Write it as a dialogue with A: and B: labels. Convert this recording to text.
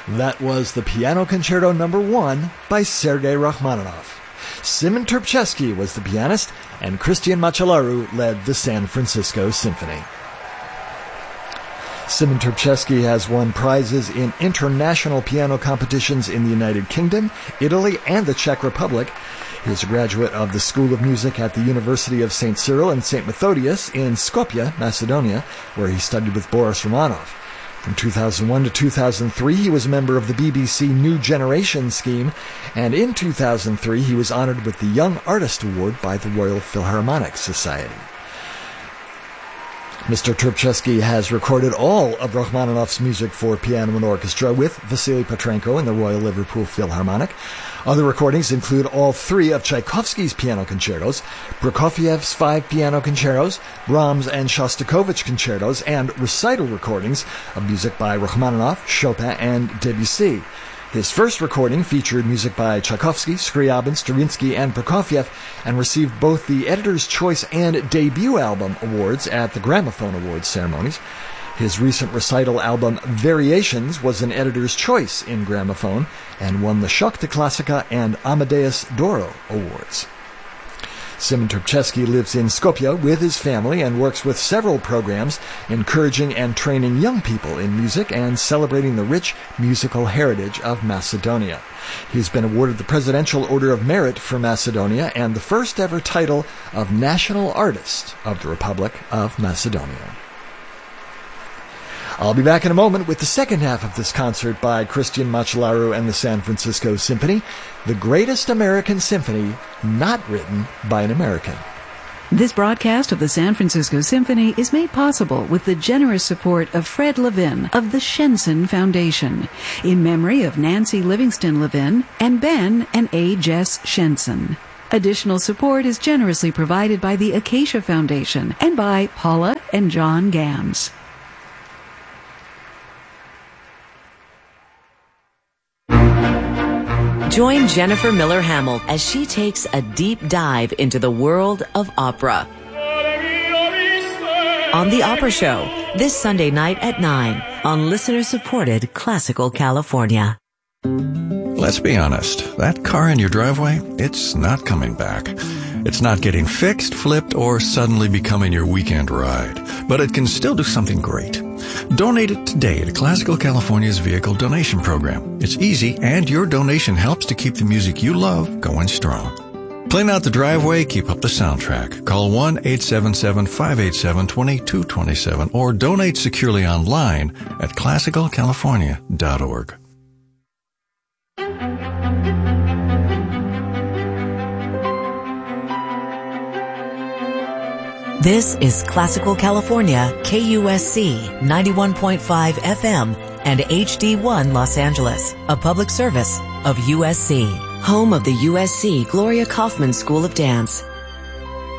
A: That was the Piano Concerto No. 1 by Sergei Rachmaninoff. Simon Terpchesky was the pianist, and Christian Machalaru led the San Francisco Symphony. Simon Terpchesky has won prizes in international piano competitions in the United Kingdom, Italy, and the Czech Republic. He is a graduate of the School of Music at the University of St. Cyril and St. Methodius in Skopje, Macedonia, where he studied with Boris Romanov. From 2001 to 2003, he was a member of the BBC New Generation scheme, and in 2003, he was honored with the Young Artist Award by the Royal Philharmonic Society. Mr. Terpchesky has recorded all of Rachmaninoff's music for piano and orchestra with Vasily Petrenko and the Royal Liverpool Philharmonic. Other recordings include all three of Tchaikovsky's piano concertos, Prokofiev's 5 piano concertos, Brahms and Shostakovich concertos, and recital recordings of music by Rachmaninoff, Chopin, and Debussy. His first recording featured music by Tchaikovsky, Scriabin, Stravinsky, and Prokofiev, and received both the Editor's Choice and Debut Album awards at the Gramophone Awards ceremonies. His recent recital album, Variations, was an Editor's Choice in Gramophone and won the Schock de Classica and Amadeus d'Oro awards. Simon Terpchesky lives in Skopje with his family and works with several programs encouraging and training young people in music and celebrating the rich musical heritage of Macedonia. He has been awarded the Presidential Order of Merit for Macedonia and the first ever title of National Artist of the Republic of Macedonia. I'll be back in a moment with the second half of this concert by Christian Machalaru and the San Francisco Symphony, the greatest American symphony not written by an American.
B: This broadcast of the San Francisco Symphony is made possible with the generous support of Fred Levin of the Shenson Foundation, in memory of Nancy Livingston Levin and Ben and A. Jess Shenson. Additional support is generously provided by the Acacia Foundation and by Paula and John Gams.
C: Join Jennifer Miller Hamill as she takes a deep dive into the world of opera. On The Opera Show, this Sunday night at 9 on listener-supported Classical California.
D: Let's be honest, that car in your driveway, it's not coming back. It's not getting fixed, flipped, or suddenly becoming your weekend ride. But it can still do something great. Donate it today to Classical California's Vehicle Donation Program. It's easy, and your donation helps to keep the music you love going strong. Clean out the driveway, keep up the soundtrack. Call 1-877-587-2227 or donate securely online at classicalcalifornia.org.
C: This is Classical California, KUSC 91.5 FM and HD1 Los Angeles, a public service of USC. Home of the USC Gloria Kaufman School of Dance,